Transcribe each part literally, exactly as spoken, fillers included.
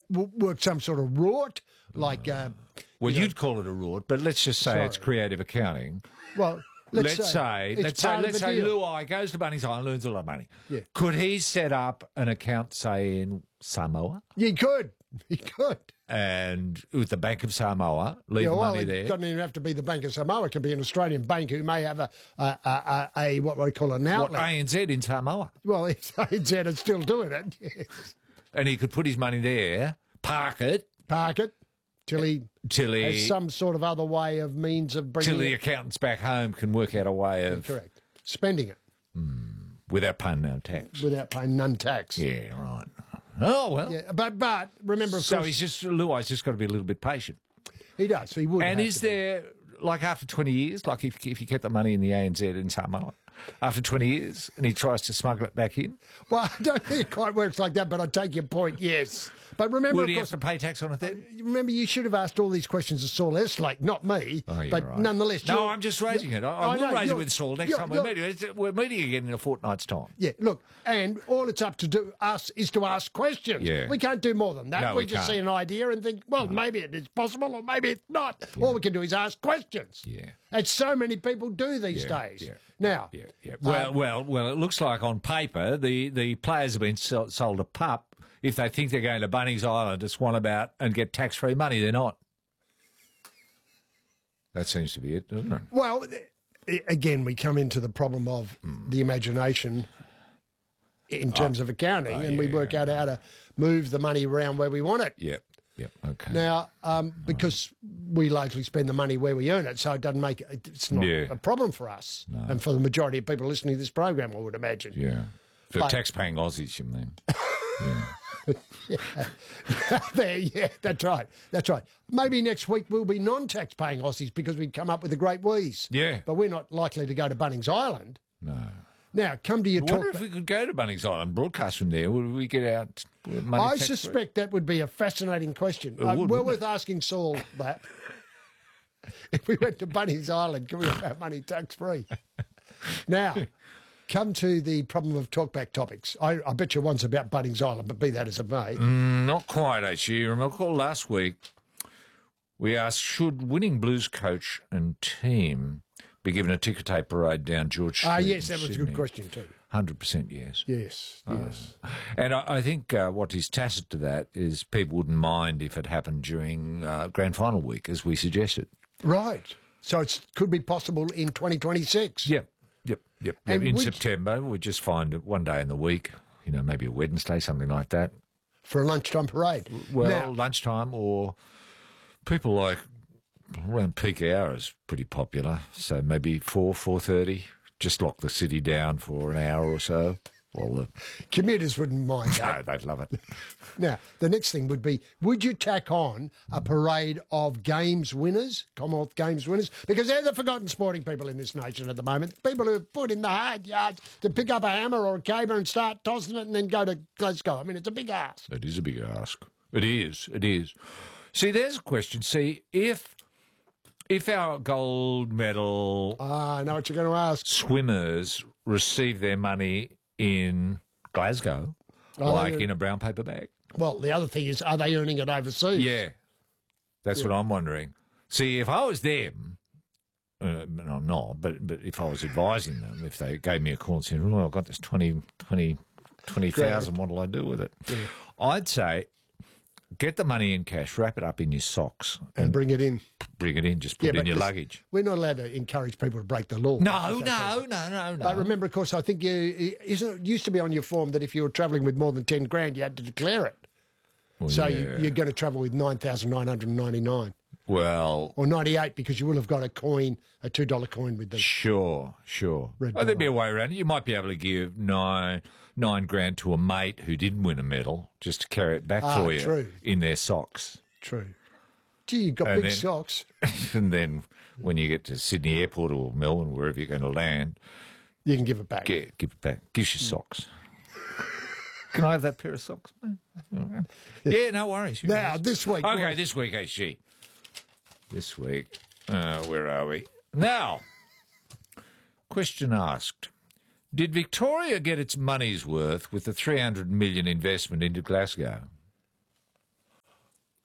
w- work some sort of rort, like... Uh, well, you you'd know, call it a rort, but let's just say Sorry. it's creative accounting. Well, let's, Let's, say, it's let's say, part of let's the say deal. Luai goes to Bunnings Island, learns a lot of money. Yeah. Could he set up an account, say, in Samoa, You could. You could. and with the Bank of Samoa, leave Yeah, well, money it there? doesn't even have to be the Bank of Samoa. It can be an Australian bank who may have a, a, a, a, a what we call an What, outlet. A N Z in Samoa? Well, it's A N Z is still doing it. Yes. And he could put his money there, park it, Park it till he till he, has some sort of other way of means of bringing till the it. accountants back home can work out a way of Correct. Spending it without paying no tax. without paying none tax. Yeah, right. Oh well. Yeah, but but remember, of So course, he's just Luai's just got to be a little bit patient. he does. He would. And have is to be. there, like after twenty years, like if if you kept the money in the A N Z in Samoa, after twenty years, and he tries to smuggle it back in, Well, I don't think it quite works like that, but I take your point. Yes, but remember, will of he course, have to pay tax on it then? remember, you should have asked all these questions of Saul Eslake, not me. Oh, you're but right. nonetheless, No, you're- I'm just raising it. I, I I will know, raise it you're- with Saul next you're- time we're you're- meeting. It's- We're meeting again in a fortnight's time. Yeah, look, and all it's up to do us is to ask questions. Yeah. We can't do more than that. No, we, we just can't. see an idea and think, well, maybe it is possible or maybe it's not. All we can do is ask questions. Yeah. And so many people do these Yeah, days. yeah, Now, Yeah, yeah. Well, uh, well, well. It looks like on paper the, the players have been sold, sold a pup. If they think they're going to Bunnings Island to swan about and get tax free money, they're not. That seems to be it, doesn't it? well, i- again, we come into the problem of the imagination in terms of accounting, oh, and we yeah, work out how to move the money around where we want it. Yep. Yep. Okay. Now, um, because we largely spend the money where we earn it, so it doesn't make it, it's not Yeah. a problem for us, and for the majority of people listening to this program, I would imagine. yeah. For But- tax-paying Aussies, you mean? There, yeah, that's right, that's right. Maybe next week we'll be non-tax-paying Aussies because we've come up with a great wheeze. Yeah. but we're not likely to go to Bunnings Island. No. Now, come to your I talk. wonder if we could go to Bunnings Island and broadcast from there. Would we get out money I tax-free? suspect that would be a fascinating question. It Uh, would, well wouldn't worth asking Saul that. If we went to Bunnings Island, can we have our money tax-free? Now, come to the problem of talkback topics. I, I bet you one's about Bunnings Island, but be that as it may. Not quite, actually. You recall last week we asked, should winning Blues coach and team be given a ticker tape parade down George Street? Ah, yes, in that was a Sydney? good question too. one hundred percent yes. Yes, yes. And I, I think uh, what is tacit to that is people wouldn't mind if it happened during uh, grand final week, as we suggested. Right. So it could be possible in twenty twenty-six. Yep, yep, yep. And in would- September, we just find it one day in the week, you know, maybe a Wednesday, something like that. For a lunchtime parade. Well, Now, lunchtime or people like around peak hour is pretty popular. So maybe four, four thirty. Just lock the city down for an hour or so. Well, the, commuters wouldn't mind that. no, they'd love it. Now, the next thing would be, would you tack on a parade of games winners, Commonwealth Games winners? Because they're the forgotten sporting people in this nation at the moment. People who have put in the hard yards to pick up a hammer or a caber and start tossing it and then go to Glasgow. I mean, it's a big ask. It is a big ask. It is. It is. See, there's a question. See, if if our gold medal Ah, I know what you're going to ask. swimmers receive their money in Glasgow, Oh, like yeah. in a brown paper bag. Well, the other thing is, are they earning it overseas? Yeah, that's what I'm wondering. See, if I was them, uh, and I'm not, but but if I was advising them, if they gave me a call and said, "Oh, I've got this twenty, twenty, twenty thousand, what'll I do with it?" I'd say, get the money in cash, wrap it up in your socks, And bring it in. bring it in. Just put Yeah, it but in your this- luggage. We're not allowed to encourage people to break the law. No, no, no, no, no. But remember, of course, I think you, isn't it used to be on your form that if you were travelling with more than ten grand, you had to declare it. Well, So yeah. you, you're going to travel with nine thousand nine hundred ninety-nine well, or ninety-eight because you will have got a coin, a two dollar coin with the. sure, sure. Red Oh, there'd be a dollar. way around it. You might be able to give nine nine grand to a mate who didn't win a medal just to carry it back Ah, for you true. in their socks. True. Gee, you've got And big then- socks. And then when you get to Sydney Airport or Melbourne, wherever you're going to land, You can give it back. get, give it back. Give you socks. Can I have that pair of socks, man? Yeah, no worries. You Now, can- this week. Okay, this week, H G. This week. Uh, where are we? Now, question asked. Did Victoria get its money's worth with the three hundred million investment into Glasgow?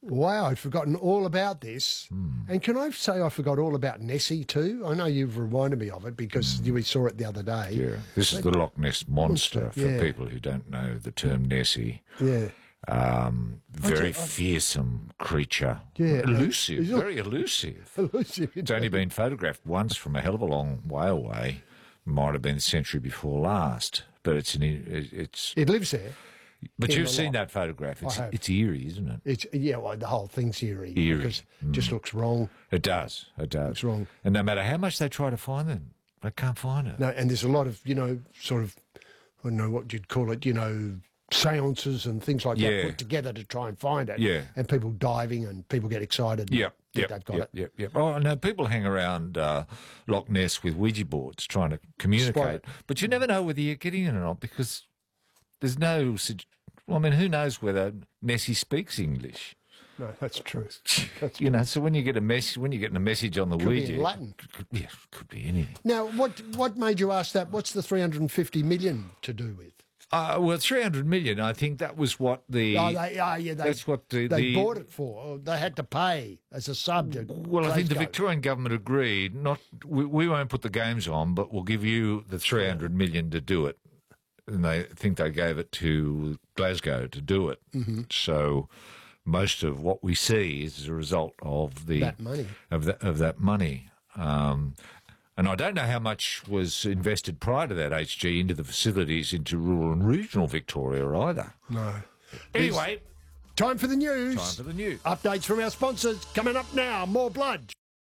Wow, I'd forgotten all about this. Mm. And can I say I forgot all about Nessie too? I know you've reminded me of it because Mm. we saw it the other day. Yeah, this is the Loch Ness Monster, Monster, for yeah. people who don't know the term Nessie. Yeah. Um, very I- fearsome creature. Yeah. Elusive, It's- very elusive. Elusive. It's only been photographed once from a hell of a long way away. Might have been the century before last, but it's an, it's. It lives there. But in you've the seen loch. that photograph. It's I have. it's eerie, isn't it? It's yeah, well, the whole thing's eerie. Eerie. Because it just looks wrong. It does. It does. It's wrong. And no matter how much they try to find them, they can't find it. No, and there's a lot of, you know, sort of, I don't know what you'd call it, you know, seances and things like Yeah. that put together to try and find it. Yeah. And people diving and people get excited. and Yep, think yep, they've got yep, it. yep, yep. Oh, no, people hang around uh, Loch Ness with Ouija boards trying to communicate, Spot it. but you never know whether you're getting it or not because there's no. sug- Well, I mean, who knows whether Nessie speaks English? No, that's true. That's You know, so when you get a message, when you're getting a message on the Could be Ouija, in Latin. Could, could, yeah, could be anything. Now, what what made you ask that? What's the three hundred fifty million to do with? Uh, well, three hundred million. I think that was what the. Oh, they, oh yeah, they, that's what the. they the bought it for. They had to pay as a sub to Well, I think the Glasgow. Victorian government agreed. Not we, we won't put the games on, but we'll give you the three hundred million to do it. And they think they gave it to Glasgow to do it. Mm-hmm. So most of what we see is a result of the That money. of that of that money. Um, and I don't know how much was invested prior to that H G into the facilities into rural and regional Victoria either. No. Anyway, Time for the news. time for the news. Updates from our sponsors coming up now. More blood.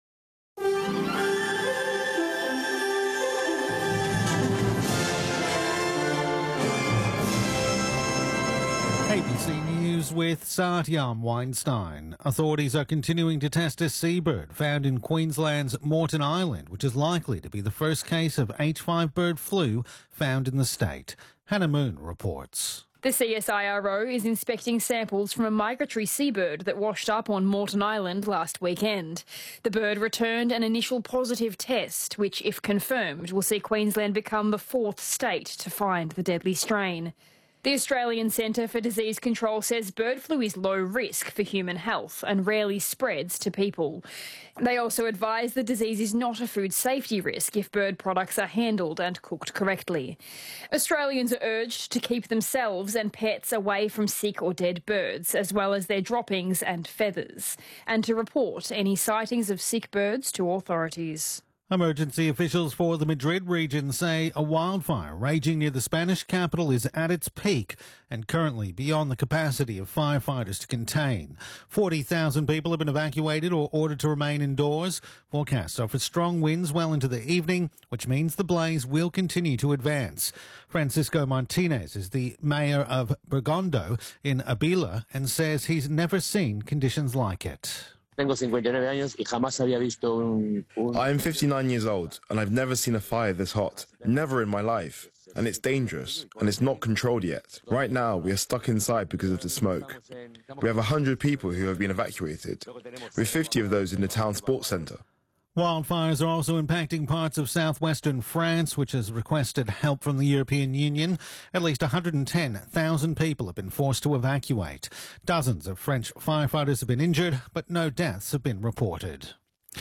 A B C News with Satyam Weinstein. Authorities are continuing to test a seabird found in Queensland's Moreton Island, which is likely to be the first case of H five bird flu found in the state. Hannah Moon reports. The C S I R O is inspecting samples from a migratory seabird that washed up on Moreton Island last weekend. The bird returned an initial positive test, which, if confirmed, will see Queensland become the fourth state to find the deadly strain. The Australian Centre for Disease Control says bird flu is low risk for human health and rarely spreads to people. They also advise the disease is not a food safety risk if bird products are handled and cooked correctly. Australians are urged to keep themselves and pets away from sick or dead birds, as well as their droppings and feathers, and to report any sightings of sick birds to authorities. Emergency officials for the Madrid region say a wildfire raging near the Spanish capital is at its peak and currently beyond the capacity of firefighters to contain. forty thousand people have been evacuated or ordered to remain indoors. Forecasts are for strong winds well into the evening, which means the blaze will continue to advance. Francisco Martinez is the mayor of Bergondo in Abila and says he's never seen conditions like it. Tengo cincuenta y nueve años y jamás había visto un, un... I am fifty-nine years old and I've never seen a fire this hot. Never in my life. And it's dangerous and it's not controlled yet. Right now we are stuck inside because of the smoke. We have one hundred people who have been evacuated, with fifty of those in the town sports centre. Wildfires are also impacting parts of southwestern France, which has requested help from the European Union. At least one hundred ten thousand people have been forced to evacuate. Dozens of French firefighters have been injured, but no deaths have been reported.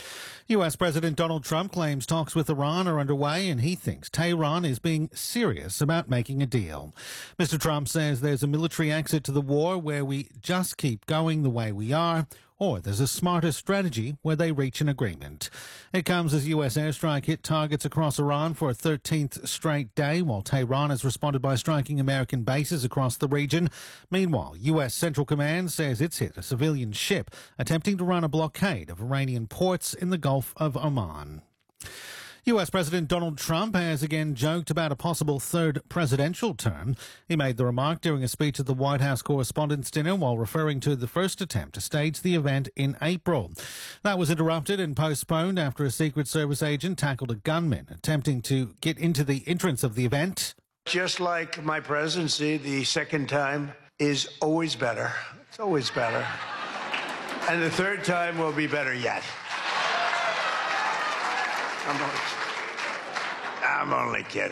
U S President Donald Trump claims talks with Iran are underway and he thinks Tehran is being serious about making a deal. Mister Trump says there's a military exit to the war where we just keep going the way we are, or there's a smarter strategy where they reach an agreement. It comes as U S airstrike hit targets across Iran for a thirteenth straight day, while Tehran has responded by striking American bases across the region. Meanwhile, U S Central Command says it's hit a civilian ship attempting to run a blockade of Iranian ports in the Gulf of Oman. U S President Donald Trump has again joked about a possible third presidential term. He made the remark during a speech at the White House Correspondents' Dinner while referring to the first attempt to stage the event in April. That was interrupted and postponed after a Secret Service agent tackled a gunman attempting to get into the entrance of the event. Just like my presidency, the second time is always better. It's always better. And the third time will be better yet. I'm only, I'm only kidding.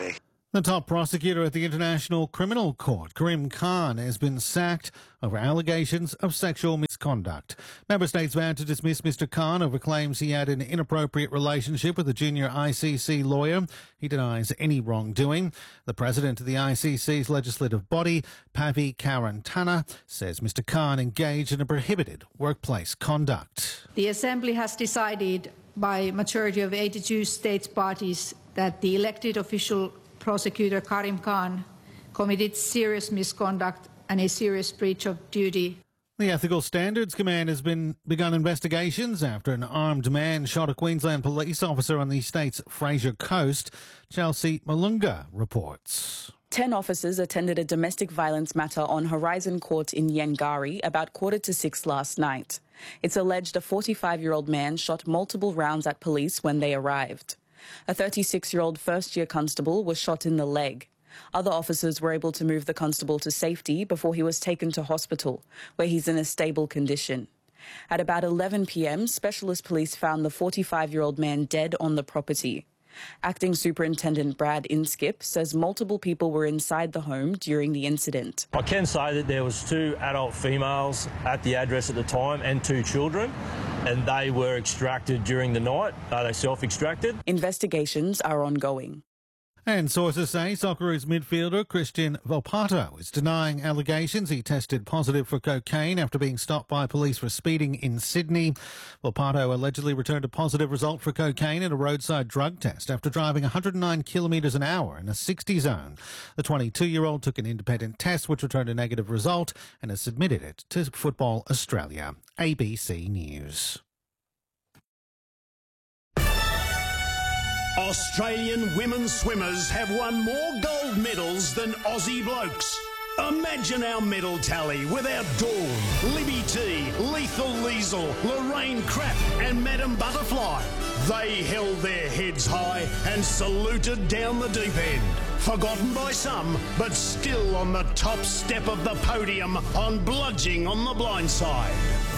The top prosecutor at the International Criminal Court, Karim Khan, has been sacked over allegations of sexual misconduct. Member states vowed to dismiss Mister Khan over claims he had an inappropriate relationship with a junior I C C lawyer. He denies any wrongdoing. The president of the I C C's legislative body, Pavi Karantana, says Mister Khan engaged in a prohibited workplace conduct. The Assembly has decided by a majority of eighty-two states parties that the elected official Prosecutor Karim Khan committed serious misconduct and a serious breach of duty. The Ethical Standards Command has been begun investigations after an armed man shot a Queensland police officer on the state's Fraser Coast. Chelsea Malunga reports. Ten officers attended a domestic violence matter on Horizon Court in Yengari about quarter to six last night. It's alleged a forty-five-year-old man shot multiple rounds at police when they arrived. A thirty-six-year-old first-year constable was shot in the leg. Other officers were able to move the constable to safety before he was taken to hospital, where he's in a stable condition. At about eleven p m, specialist police found the forty-five-year-old man dead on the property. Acting Superintendent Brad Inskip says multiple people were inside the home during the incident. I can say that there was two adult females at the address at the time and two children, and they were extracted during the night. Uh, they self-extracted. Investigations are ongoing. And sources say Socceroos midfielder Christian Volpato is denying allegations he tested positive for cocaine after being stopped by police for speeding in Sydney. Volpato allegedly returned a positive result for cocaine in a roadside drug test after driving one hundred nine kilometres an hour in a sixty zone. The twenty-two-year-old took an independent test which returned a negative result and has submitted it to Football Australia. A B C News. Australian women swimmers have won more gold medals than Aussie blokes. Imagine our medal tally without Dawn, Libby T, Lethal Liesel, Lorraine Crapp and Madam Butterfly. They held their heads high and saluted down the deep end. Forgotten by some, but still on the top step of the podium on Bludging on the Blind Side.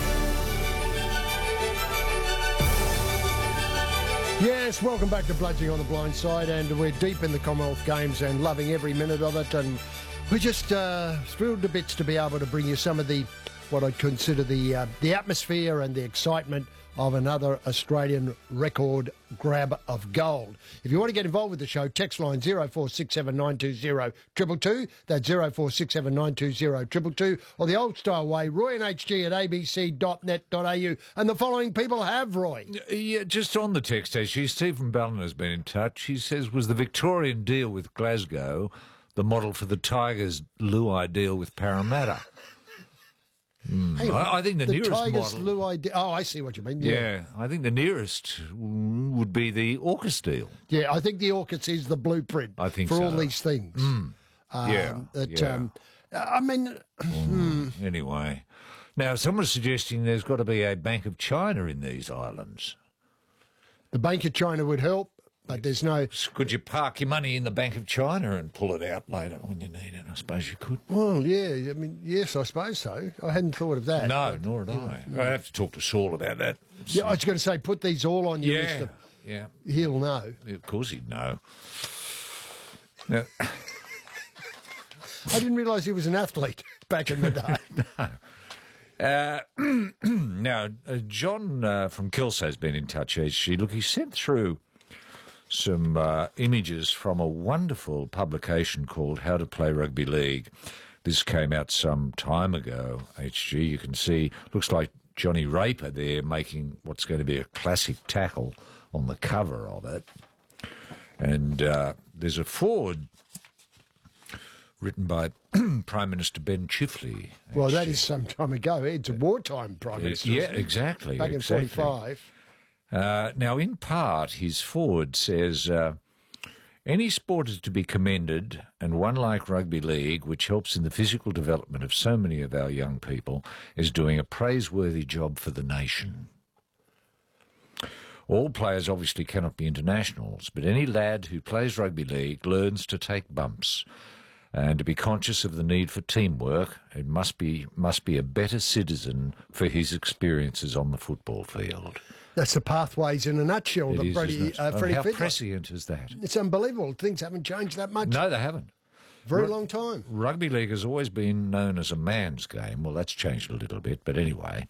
Yes, welcome back to Bludging on the Blind Side, and we're deep in the Commonwealth Games and loving every minute of it, and we're just uh, thrilled to bits to be able to bring you some of the, what I'd consider the uh, the atmosphere and the excitement of another Australian record grab of gold. If you want to get involved with the show, text line zero four six seven nine two zero two two two, that's zero four six seven nine two zero two two two, or the old style way, roy and h g at a b c dot net dot a u. And the following people have, Roy. Yeah, just on the text, actually, Stephen Ballon has been in touch. He says, was the Victorian deal with Glasgow the model for the Tigers' Luai deal with Parramatta? Mm. I, I think the, the nearest Tigers model... Luai, oh, I see what you mean. Yeah. yeah, I think the nearest would be the AUKUS deal. Yeah, I think the AUKUS is the blueprint I think for so. all these things. Mm. Um, yeah, that, yeah. Um, I mean... Mm. Anyway. Now, someone's suggesting there's got to be a Bank of China in these islands. The Bank of China would help, but there's no... Could you park your money in the Bank of China and pull it out later when you need it? I suppose you could. Well, yeah, I mean, yes, I suppose so. I hadn't thought of that. No, but, nor had yeah, I. no. I have to talk to Saul about that. Yeah, I was going to say, put these all on your yeah, list. Of, yeah. He'll know. Yeah, of course he'd know. Now, I didn't realise he was an athlete back in the day. no. Uh, now, uh, John uh, from Kelso has been in touch. Actually, look, he sent through some uh, images from a wonderful publication called How to Play Rugby League. This came out some time ago, H G. You can see, looks like Johnny Raper there making what's going to be a classic tackle on the cover of it. And uh, there's a forward written by Prime Minister Ben Chifley. Well, that is some time ago. It's a wartime Prime Minister. Yeah, exactly. Back exactly. in forty-five. Uh, now, in part, his forward says, uh, any sport is to be commended, and one like rugby league, which helps in the physical development of so many of our young people, is doing a praiseworthy job for the nation. All players obviously cannot be internationals, but any lad who plays rugby league learns to take bumps and to be conscious of the need for teamwork. It must be must be a better citizen for his experiences on the football field. That's the pathways in a nutshell. It The is, Freddie, isn't it? uh, Oh, Freddie how Fittler. prescient is that? It's unbelievable. Things haven't changed that much. No, they haven't. Very Ru- long time. Rugby league has always been known as a man's game. Well, that's changed a little bit, but anyway.